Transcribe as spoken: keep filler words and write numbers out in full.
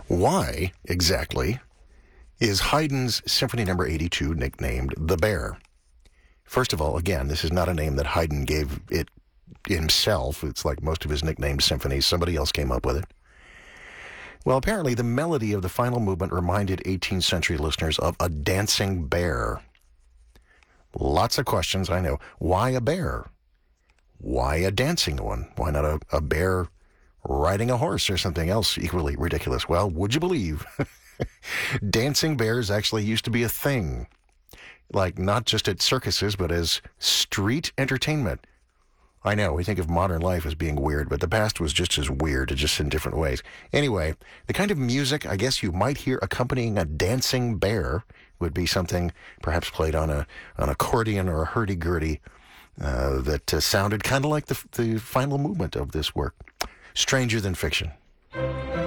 Why, exactly, is Haydn's Symphony Number eighty-two nicknamed The Bear? First of all, again, this is not a name that Haydn gave it himself. It's like most of his nicknamed symphonies. Somebody else came up with it. Well, apparently the melody of the final movement reminded eighteenth century listeners of a dancing bear. Lots of questions, I know. Why a bear? Why a dancing one? Why not a, a bear riding a horse or something else equally ridiculous? Well, would you believe dancing bears actually used to be a thing? Like, not just at circuses, but as street entertainment. I know, we think of modern life as being weird, but the past was just as weird, just in different ways. Anyway, the kind of music I guess you might hear accompanying a dancing bear would be something perhaps played on a an accordion or a hurdy-gurdy uh, that uh, sounded kind of like the, the final movement of this work. Stranger than fiction.